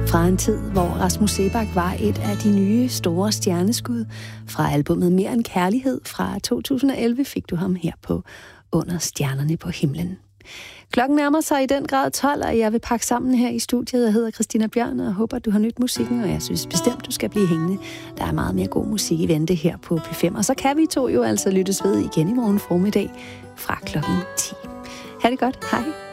Fra en tid, hvor Rasmus Seebach var et af de nye store stjerneskud. Fra albumet Mere end Kærlighed fra 2011 fik du ham her på Under stjernerne på himlen. Klokken nærmer sig i den grad 12, og jeg vil pakke sammen her i studiet. Jeg hedder Christina Bjørn, og håber, at du har nydt musikken, og jeg synes bestemt, du skal blive hængende. Der er meget mere god musik i vente her på P5, og så kan vi to jo altså lyttes ved igen i morgen formiddag fra klokken 10. Ha' det godt. Hej.